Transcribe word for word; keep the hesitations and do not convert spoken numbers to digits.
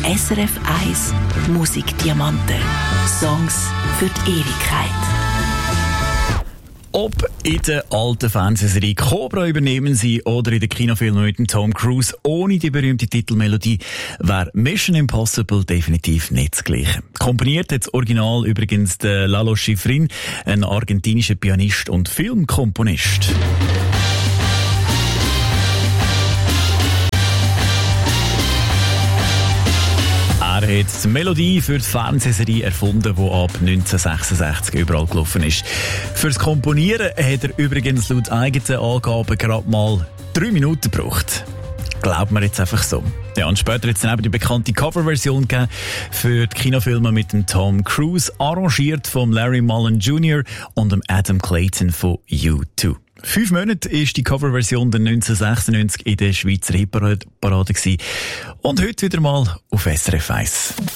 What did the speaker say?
S R F eins Musikdiamanten. Songs für die Ewigkeit. Ob in der alten Fernsehserie Cobra übernehmen sie oder in den Kinofilmen mit dem Tom Cruise ohne die berühmte Titelmelodie, wäre Mission Impossible definitiv nicht das Gleiche. Komponiert hat das Original übrigens der Lalo Schifrin, ein argentinischer Pianist und Filmkomponist. Er hat die Melodie für die Fernsehserie erfunden, die ab neunzehnhundertsechsundsechzig überall gelaufen ist. Fürs Komponieren hat er übrigens laut eigenen Angaben gerade mal drei Minuten gebraucht. Glaubt man jetzt einfach so. Ja, und später hat es dann eben die bekannte Coverversion gegeben für die Kinofilme mit dem Tom Cruise, arrangiert von Larry Mullen Junior und dem Adam Clayton von U zwei. Fünf Monate war die Coverversion der neunzehnhundertsechsundneunzig in der Schweizer Hitparade gewesen. Und heute wieder mal auf S R F eins.